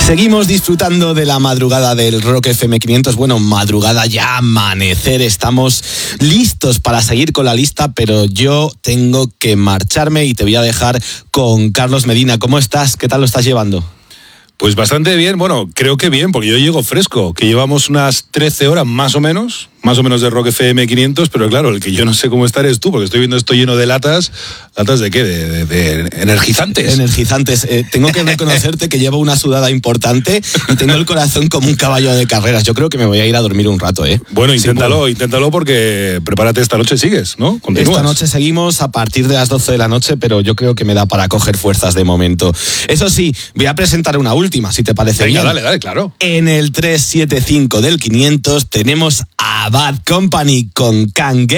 Seguimos disfrutando de la madrugada del Rock FM 500. Bueno, madrugada ya, amanecer. Estamos listos para seguir con la lista, pero yo tengo que marcharme y te voy a dejar con Carlos Medina. ¿Cómo estás? ¿Qué tal lo estás llevando? Pues bastante bien, bueno, creo que bien, porque yo llego fresco, que llevamos unas 13 horas más o menos de Rock FM 500, pero claro, el que yo no sé cómo estar es tú, porque estoy viendo esto lleno de latas. ¿Latas de qué? De energizantes. Energizantes. Tengo que reconocerte que llevo una sudada importante y tengo el corazón como un caballo de carreras. Yo creo que me voy a ir a dormir un rato, ¿eh? Bueno, inténtalo porque prepárate, esta noche sigues, ¿no? Continúas. Esta noche seguimos a partir de las 12 de la noche, pero yo creo que me da para coger fuerzas de momento. Eso sí, voy a presentar una última, si te parece bien. Venga, dale, claro. En el 375 del 500 tenemos a Bad Company con Can't Get